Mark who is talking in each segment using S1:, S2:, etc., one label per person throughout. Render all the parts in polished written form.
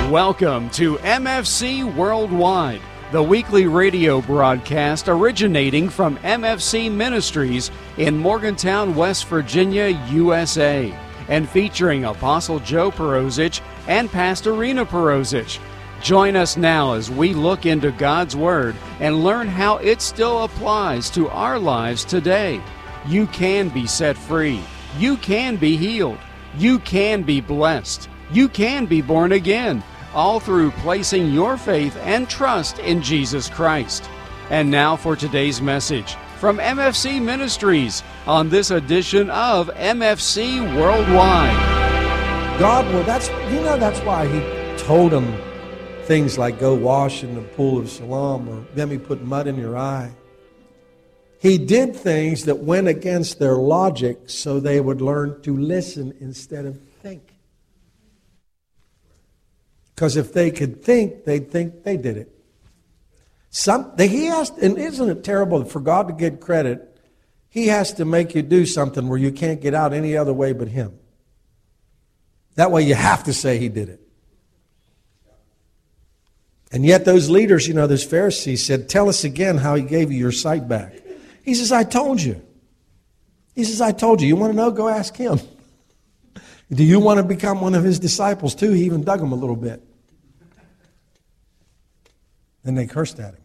S1: Welcome to MFC Worldwide, the weekly radio broadcast originating from MFC Ministries in Morgantown, West Virginia, USA, and featuring Apostle Joe Perosic and Pastor Rena Perosic. Join us now as we look into God's Word and learn how it still applies to our lives today. You can be set free. You can be healed. You can be blessed. You can be born again, all through placing your faith and trust in Jesus Christ. And now for today's message from MFC Ministries on this edition of MFC Worldwide.
S2: God, well, that's why He told them things like go wash in the pool of Siloam or let me put mud in your eye. He did things that went against their logic so they would learn to listen instead of think. Because if they could think, they'd think they did it. He has, and isn't it terrible for God to get credit? He has to make you do something where you can't get out any other way but Him. That way you have to say He did it. And yet those leaders, those Pharisees said, tell us again how He gave you your sight back. He says, I told you. He says, I told you. You want to know? Go ask Him. Do you want to become one of His disciples too? He even dug them a little bit. Then they cursed at Him.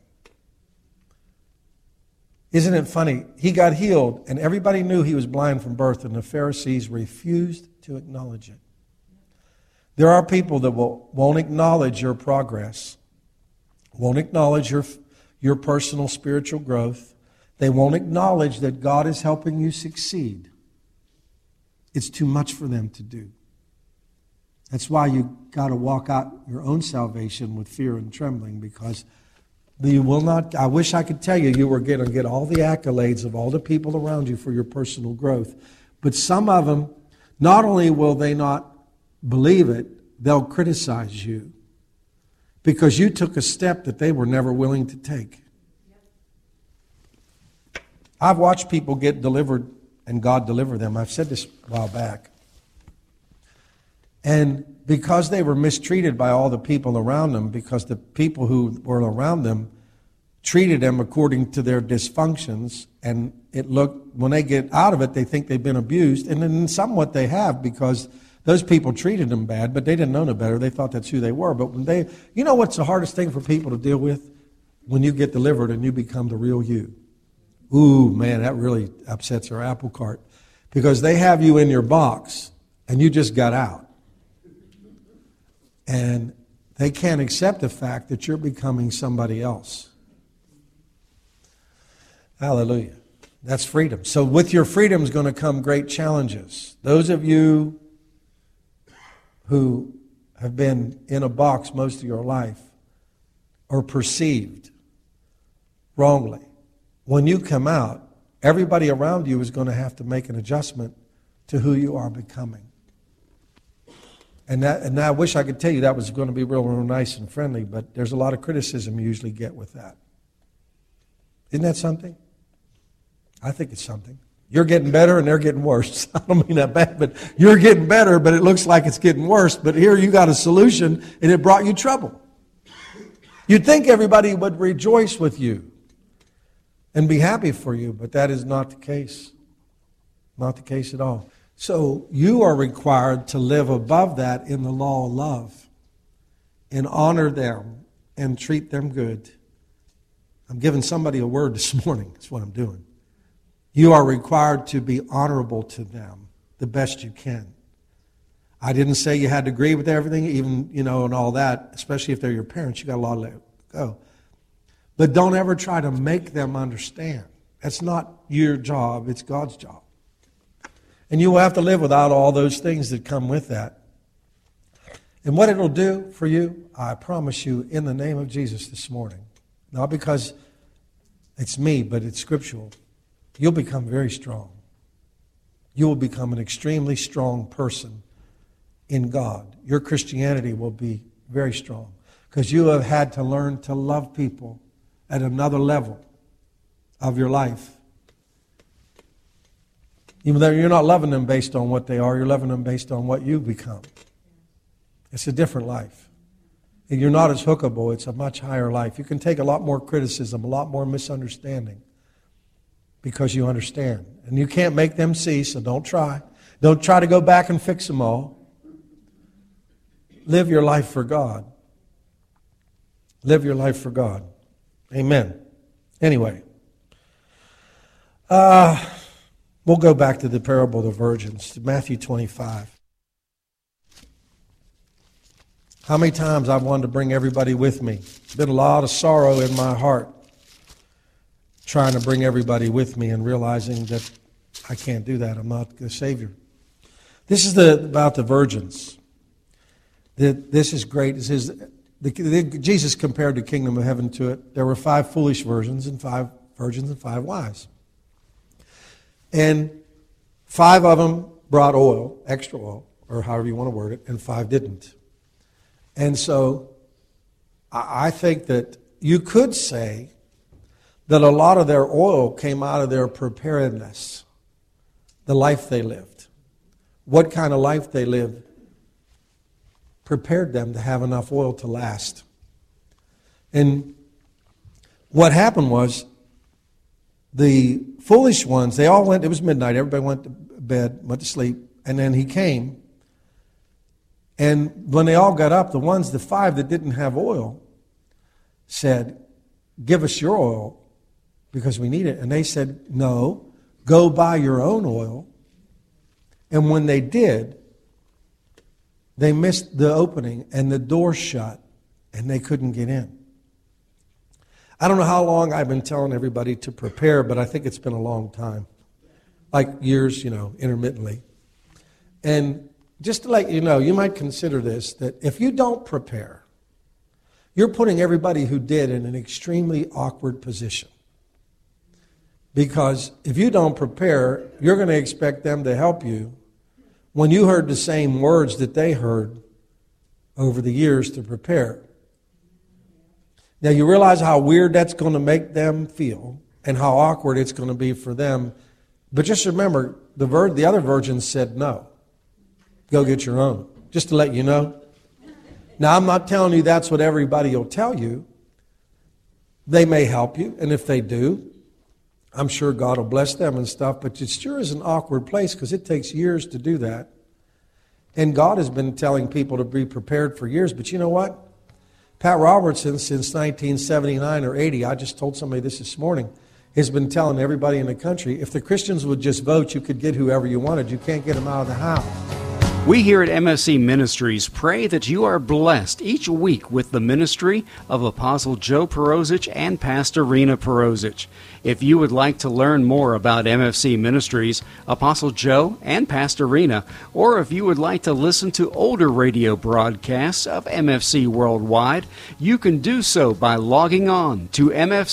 S2: Isn't it funny? He got healed and everybody knew he was blind from birth and the Pharisees refused to acknowledge it. There are people that won't acknowledge your progress, won't acknowledge your personal spiritual growth. They won't acknowledge that God is helping you succeed. It's too much for them to do. That's why you got to walk out your own salvation with fear and trembling, because you will not. I wish I could tell you were going to get all the accolades of all the people around you for your personal growth. But some of them, not only will they not believe it, they'll criticize you because you took a step that they were never willing to take. I've watched people get delivered and God deliver them. I've said this a while back. And because they were mistreated by all the people around them, because the people who were around them treated them according to their dysfunctions, and it looked, when they get out of it, they think they've been abused, and then somewhat they have, because those people treated them bad, but they didn't know no better. They thought that's who they were. But when what's the hardest thing for people to deal with? When you get delivered and you become the real you. Ooh, man, that really upsets our apple cart. Because they have you in your box and you just got out. And they can't accept the fact that you're becoming somebody else. Hallelujah. That's freedom. So with your freedom is going to come great challenges. Those of you who have been in a box most of your life or perceived wrongly, when you come out, everybody around you is going to have to make an adjustment to who you are becoming. And I wish I could tell you that was going to be real nice and friendly, but there's a lot of criticism you usually get with that. Isn't that something? I think it's something. You're getting better and they're getting worse. I don't mean that bad, but you're getting better, but it looks like it's getting worse. But here you got a solution and it brought you trouble. You'd think everybody would rejoice with you and be happy for you, but that is not the case. Not the case at all. So you are required to live above that in the law of love and honor them and treat them good. I'm giving somebody a word this morning. That's what I'm doing. You are required to be honorable to them the best you can. I didn't say you had to agree with everything, even, and all that, especially if they're your parents. You got a lot to let go. But don't ever try to make them understand. That's not your job. It's God's job. And you will have to live without all those things that come with that. And what it'll do for you, I promise you, in the name of Jesus this morning, not because it's me, but it's scriptural, you'll become very strong. You will become an extremely strong person in God. Your Christianity will be very strong because you have had to learn to love people at another level of your life. Even though you're not loving them based on what they are, you're loving them based on what you've become. It's a different life. You're not as hookable. It's a much higher life. You can take a lot more criticism, a lot more misunderstanding because you understand. And you can't make them see, so don't try. Don't try to go back and fix them all. Live your life for God. Live your life for God. Amen. Anyway, we'll go back to the parable of the virgins, to Matthew 25. How many times I've wanted to bring everybody with me. There's been a lot of sorrow in my heart trying to bring everybody with me and realizing that I can't do that. I'm not the Savior. This is about the virgins. This is great. This is Jesus compared the kingdom of heaven to it. There were 5 foolish virgins and 5 wise. And 5 of them brought oil, extra oil, or however you want to word it, and 5 didn't. And so I think that you could say that a lot of their oil came out of their preparedness, the life they lived. What kind of life they lived prepared them to have enough oil to last. And what happened was the foolish ones, they all went, it was midnight, everybody went to bed, went to sleep, and then he came. And when they all got up, the 5 that didn't have oil said, give us your oil because we need it. And they said, no, go buy your own oil. And when they did, they missed the opening and the door shut and they couldn't get in. I don't know how long I've been telling everybody to prepare, but I think it's been a long time. Like years, intermittently. And just to let you know, you might consider this, that if you don't prepare, you're putting everybody who did in an extremely awkward position. Because if you don't prepare, you're going to expect them to help you when you heard the same words that they heard over the years to prepare. Now you realize how weird that's going to make them feel and how awkward it's going to be for them. But just remember, the other virgins said no. Go get your own. Just to let you know. Now, I'm not telling you that's what everybody will tell you. They may help you, and if they do, I'm sure God will bless them and stuff, but it sure is an awkward place because it takes years to do that. And God has been telling people to be prepared for years, but you know what? Pat Robertson, since 1979 or 80, I just told somebody this morning, has been telling everybody in the country, if the Christians would just vote, you could get whoever you wanted. You can't get them out of the house.
S1: We here at MFC Ministries pray that you are blessed each week with the ministry of Apostle Joe Perosic and Pastor Rena Perosic. If you would like to learn more about MFC Ministries, Apostle Joe and Pastor Rena, or if you would like to listen to older radio broadcasts of MFC Worldwide, you can do so by logging on to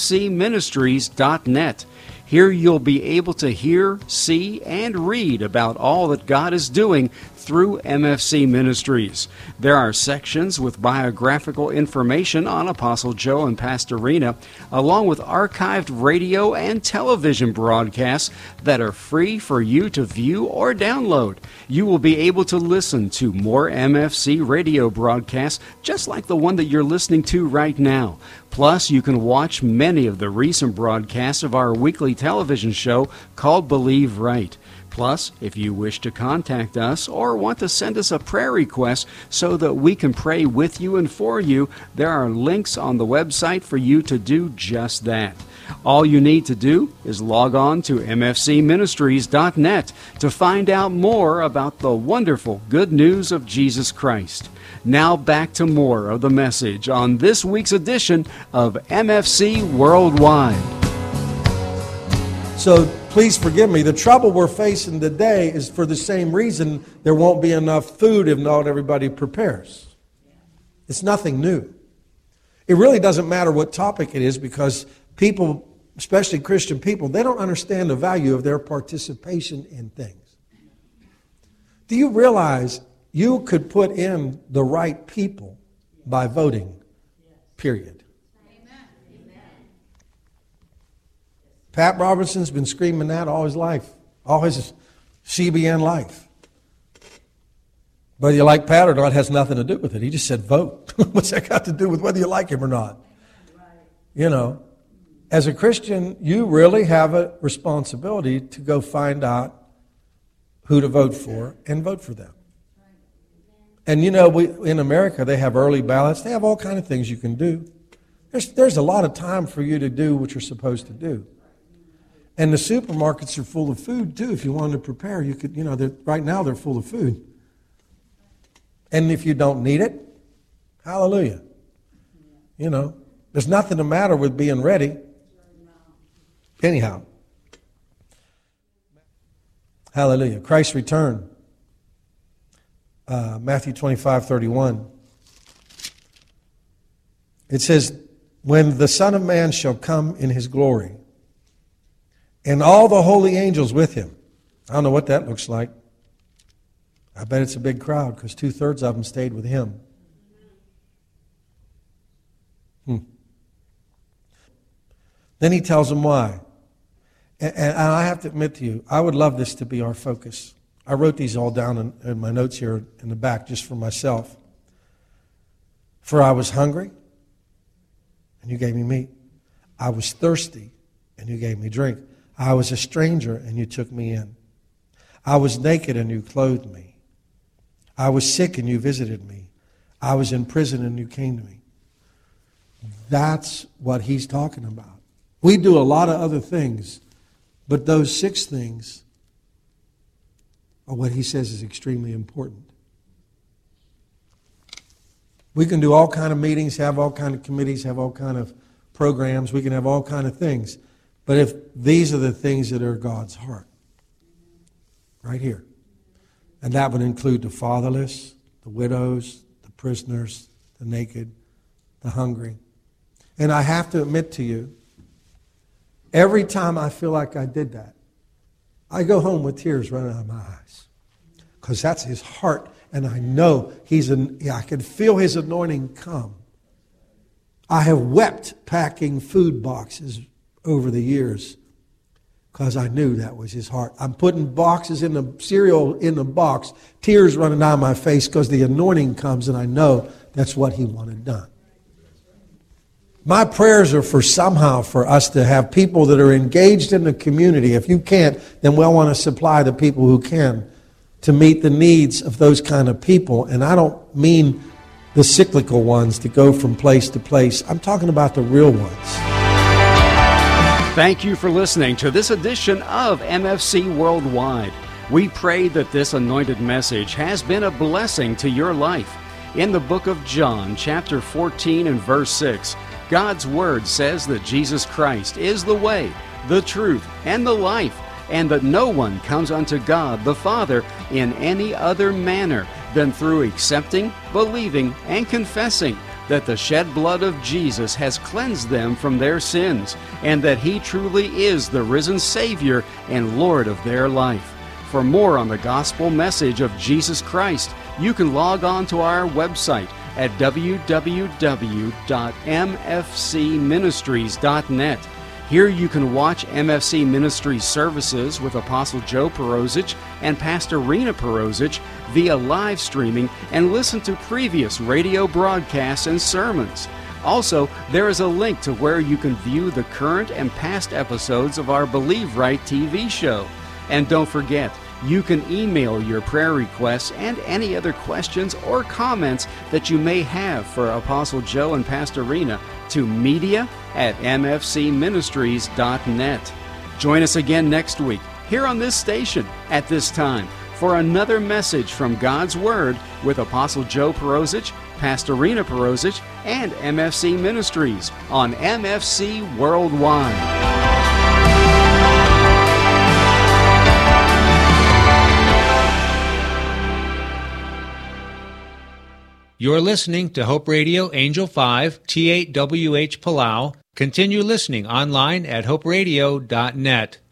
S1: mfcministries.net. Here you'll be able to hear, see, and read about all that God is doing through MFC Ministries. There are sections with biographical information on Apostle Joe and Pastor Rena, along with archived radio and television broadcasts that are free for you to view or download. You will be able to listen to more MFC radio broadcasts just like the one that you're listening to right now. Plus, you can watch many of the recent broadcasts of our weekly television show called Believe Right. Plus, if you wish to contact us or want to send us a prayer request so that we can pray with you and for you, there are links on the website for you to do just that. All you need to do is log on to mfcministries.net to find out more about the wonderful good news of Jesus Christ. Now back to more of the message on this week's edition of MFC Worldwide.
S2: So please forgive me. The trouble we're facing today is for the same reason there won't be enough food if not everybody prepares. It's nothing new. It really doesn't matter what topic it is because people, especially Christian people, they don't understand the value of their participation in things. Do you realize you could put in the right people by voting, period? Pat Robertson's been screaming that all his life, all his CBN life. Whether you like Pat or not has nothing to do with it. He just said vote. What's that got to do with whether you like him or not? You know, as a Christian, you really have a responsibility to go find out who to vote for and vote for them. And you know, in America, they have early ballots. They have all kinds of things you can do. There's a lot of time for you to do what you're supposed to do. And the supermarkets are full of food, too. If you wanted to prepare, you could, you know, right now they're full of food. And if you don't need it, hallelujah. You know, there's nothing the matter with being ready. Anyhow. Hallelujah. Christ's return. Matthew 25:31. It says, when the Son of Man shall come in his glory, and all the holy angels with him. I don't know what that looks like. I bet it's a big crowd because 2/3 of them stayed with him. Then he tells them why. And I have to admit to you, I would love this to be our focus. I wrote these all down in my notes here in the back just for myself. For I was hungry, and you gave me meat. I was thirsty, and you gave me drink. I was a stranger, and you took me in. I was naked, and you clothed me. I was sick, and you visited me. I was in prison, and you came to me. That's what he's talking about. We do a lot of other things, but those 6 things are what he says is extremely important. We can do all kind of meetings, have all kind of committees, have all kind of programs. We can have all kind of things. But if these are the things that are God's heart, right here. And that would include the fatherless, the widows, the prisoners, the naked, the hungry. And I have to admit to you, every time I feel like I did that, I go home with tears running out of my eyes. Because that's his heart. And I know I can feel his anointing come. I have wept packing food boxes over the years because I knew that was his heart. I'm putting boxes in the cereal in the box, tears running down my face because the anointing comes and I know that's what he wanted done. My prayers are for us to have people that are engaged in the community. If you can't, then we'll want to supply the people who can to meet the needs of those kind of people. And I don't mean the cyclical ones that go from place to place. I'm talking about the real ones.
S1: Thank you for listening to this edition of MFC Worldwide. We pray that this anointed message has been a blessing to your life. In the book of John, chapter 14 and verse 6, God's Word says that Jesus Christ is the way, the truth, and the life, and that no one comes unto God the Father in any other manner than through accepting, believing, and confessing that the shed blood of Jesus has cleansed them from their sins, and that He truly is the risen Savior and Lord of their life. For more on the gospel message of Jesus Christ, you can log on to our website at www.mfcministries.net. Here you can watch MFC Ministries services with Apostle Joe Perosic and Pastor Rena Perosic via live streaming and listen to previous radio broadcasts and sermons. Also, there is a link to where you can view the current and past episodes of our Believe Right TV show. And don't forget, you can email your prayer requests and any other questions or comments that you may have for Apostle Joe and Pastor Rena to media@mfcministries.net. Join us again next week here on this station at this time for another message from God's Word with Apostle Joe Perosic, Pastor Rena Perosic, and MFC Ministries on MFC Worldwide.
S3: You're listening to Hope Radio Angel 5, T8WH Palau. Continue listening online at hoperadio.net.